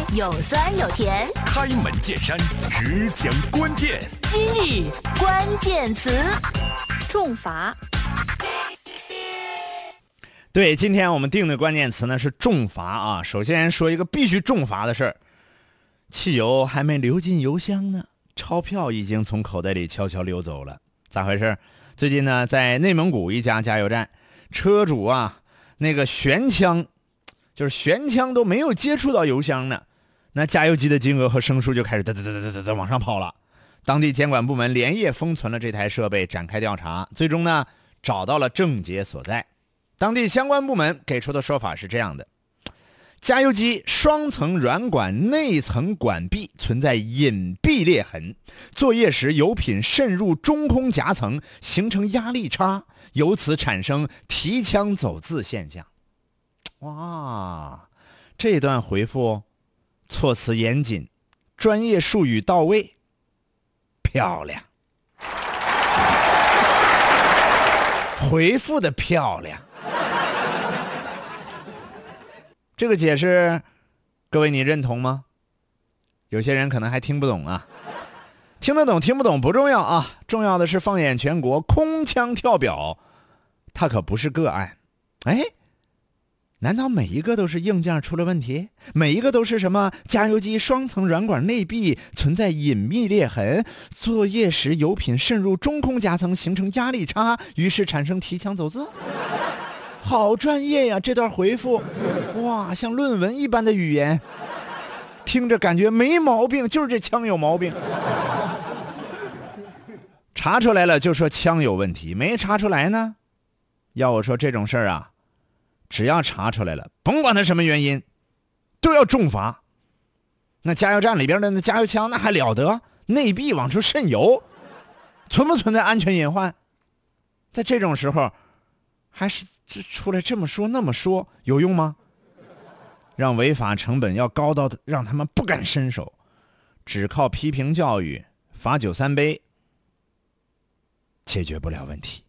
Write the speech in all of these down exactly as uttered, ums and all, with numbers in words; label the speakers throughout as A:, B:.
A: 有酸有甜，
B: 开门见山，只讲关键。
A: 今日关键词，重罚。
C: 对，今天我们定的关键词呢是重罚啊。首先说一个必须重罚的事儿，汽油还没流进油箱呢，钞票已经从口袋里悄悄溜走了。咋回事？最近呢，在内蒙古一家加油站，车主啊，那个悬枪，就是悬枪都没有接触到油箱呢，那加油机的金额和升数就开始哒哒哒哒哒哒往上跑了。当地监管部门连夜封存了这台设备，展开调查，最终呢找到了症结所在。当地相关部门给出的说法是这样的：加油机双层软管内层管壁存在隐蔽裂痕，作业时油品渗入中空夹层，形成压力差，由此产生提枪走字现象。哇，这段回复措辞严谨，专业术语到位，漂亮，回复的漂亮。这个解释各位你认同吗？有些人可能还听不懂啊。听得懂听不懂不重要啊，重要的是放眼全国，空腔跳表它可不是个案。哎，难道每一个都是硬件出了问题？每一个都是什么加油机双层软管内壁存在隐秘裂痕，作业时油品渗入中空夹层，形成压力差，于是产生提枪走字？好专业呀，这段回复，哇，像论文一般的语言，听着感觉没毛病，就是这枪有毛病。查出来了就说枪有问题，没查出来呢，要我说这种事儿啊，只要查出来了，甭管它什么原因，都要重罚。那加油站里边的那加油枪那还了得，内壁往出渗油，存不存在安全隐患？在这种时候还是出来这么说那么说，有用吗？让违法成本要高到让他们不敢伸手，只靠批评教育罚酒三杯解决不了问题。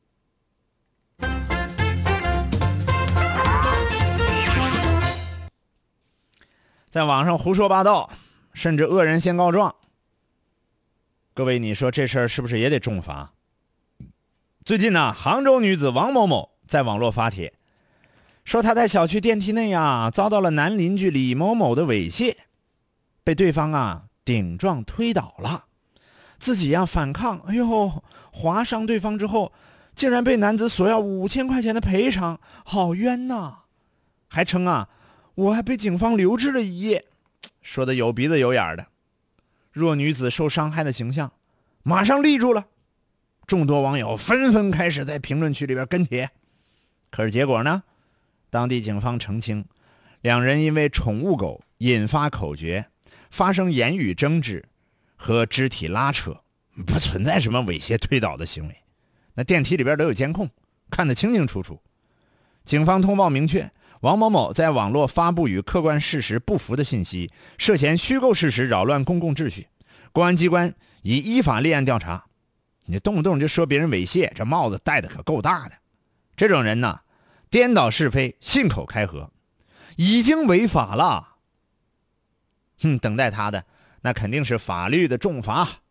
C: 在网上胡说八道，甚至恶人先告状，各位你说这事儿是不是也得重罚？最近呢，杭州女子王某某在网络发帖，说她在小区电梯内啊遭到了男邻居李某某的猥亵，被对方啊顶撞推倒了，自己呀、啊、反抗，哎呦，划伤对方之后，竟然被男子索要五千块钱的赔偿，好冤呐！还称啊，我还被警方留置了一夜，说的有鼻子有眼的。弱女子受伤害的形象马上立住了。众多网友纷纷开始在评论区里边跟帖，可是结果呢？当地警方澄清，两人因为宠物狗引发口角，发生言语争执和肢体拉扯，不存在什么猥亵推倒的行为。那电梯里边都有监控，看得清清楚楚。警方通报明确，王某某在网络发布与客观事实不符的信息，涉嫌虚构事实，扰乱公共秩序。公安机关已依法立案调查。你动不动就说别人猥亵，这帽子戴的可够大的。这种人呢，颠倒是非，信口开河，已经违法了。哼，等待他的那肯定是法律的重罚。